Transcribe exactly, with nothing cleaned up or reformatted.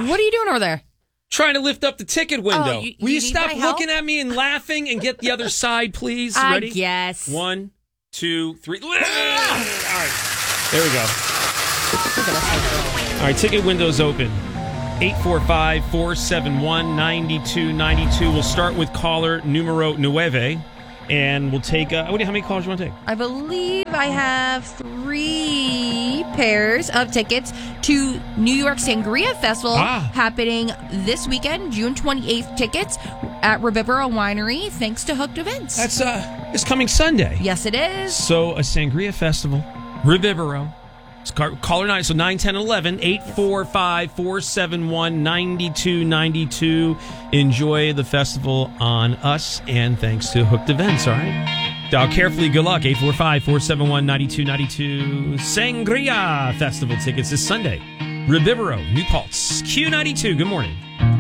What are you doing over there? Trying to lift up the ticket window. Oh, you, Will you you need stop my help? looking at me and laughing and get the other side, please? I Ready? guess. One, two, three. All right. There we go. All right, ticket window's open. eight four five, four seven one, nine two nine two. We'll start with caller numero nueve. And we'll take, uh, what do you, how many calls you want to take? I believe I have three pairs of tickets to New York Sangria Festival Ah. happening this weekend, June twenty-eighth. Tickets at Revivero Winery, thanks to Hooked Events. That's uh, it's coming Sunday. Yes, it is. So a Sangria Festival, Revivero. It's car- caller nine, so nine, ten, eleven, eight four five, four seven one, nine two nine two. Enjoy the festival on us, and thanks to Hooked Events, all right? Dial carefully. Good luck. eight four five, four seven one, nine two nine two. Sangria Festival tickets this Sunday. Revivero, New Paltz, Q ninety-two. Good morning.